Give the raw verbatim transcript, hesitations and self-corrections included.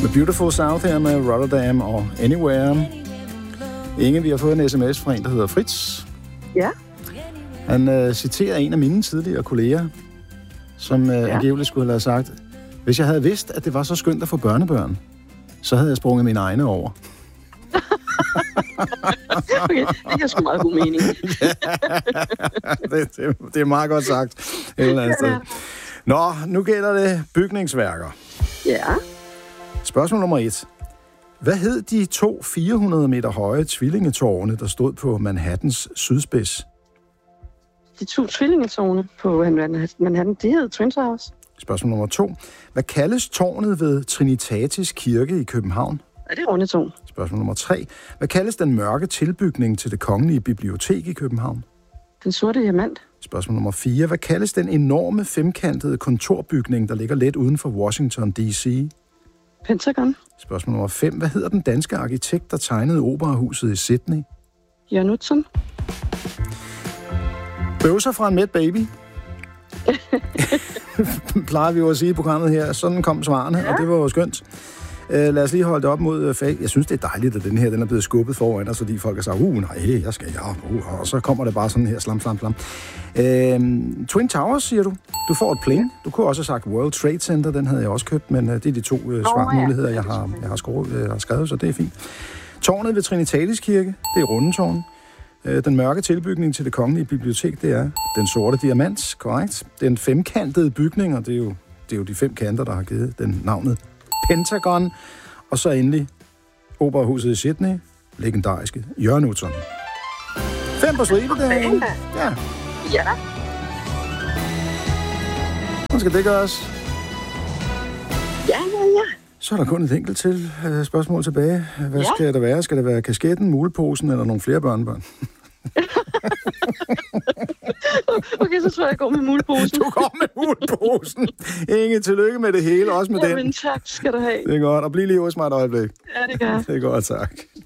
The Beautiful South her med Rotterdam og Anywhere. Inge, vi har fået en sms fra en, der hedder Fritz. Ja. Han øh, citerer en af mine tidligere kolleger, som øh, ja. angiveligt skulle have sagt, hvis jeg havde vidst, at det var så skønt at få børnebørn, så havde jeg sprunget mine egne over. Okay, det giver sgu meget god mening. Ja, det, det, det er meget godt sagt. Et eller andet sted. Nå, nu gælder det bygningsværker. Ja. Spørgsmål nummer et. Hvad hed de to fire hundrede meter høje tvillingetårne, der stod på Manhattans sydspids? De to tvillingetårne på Manhattan, det hed Twin Towers. Spørgsmål nummer to. Hvad kaldes tårnet ved Trinitatis Kirke i København? Er det Rundetårn? Spørgsmål nummer tre. Hvad kaldes den mørke tilbygning til det kongelige bibliotek i København? Den sorte diamant. Spørgsmål nummer fire. Hvad kaldes den enorme femkantede kontorbygning, der ligger lidt uden for Washington, D C? Pentagon. Spørgsmål nummer fem. Hvad hedder den danske arkitekt, der tegnede operahuset i Sydney? Jørgen Utzon. Bøvser fra en mæt baby. Plejer vi jo at sige i programmet her. Sådan kom svarene, ja. Og det var jo skønt. Uh, lad os lige holde det op mod fag. Jeg synes, det er dejligt, at den her den er blevet skubbet foran os, fordi folk har sagt, uh, nej, jeg skal, ja, uh, og så kommer det bare sådan her, slam, slam, slam. Uh, Twin Towers, siger du. Du får et pling. Du kunne også have sagt World Trade Center, den havde jeg også købt, men uh, det er de to uh, svarmuligheder, jeg har, jeg har, skrevet, uh, har skrevet, så det er fint. Tårnet ved Trinitatis Kirke, det er Rundetårn. Uh, den mørke tilbygning til det kongelige bibliotek, det er den sorte diamant, korrekt. Den femkantede bygning, og det er jo, det er jo de fem kanter, der har givet den navnet Pentagon, og så endelig operahuset i Sydney, legendariske Jørgen Utzon. Fem på stribe, der. Ja. Ja. Hvordan skal det gøres? Ja, ja, ja. Så er der kun et enkelt til uh, spørgsmål tilbage. Hvad ja. skal der være? Skal det være kasketten, muleposen eller nogle flere børnebørn? Okay, så tror jeg, jeg går med muleposen. Du går med muleposen. Inge, tillykke med det hele, også med ja, den. Men tak skal du have. Det er godt. Og bliv lige hos mig et øjeblik. Ja, det gør jeg. Det er godt, tak.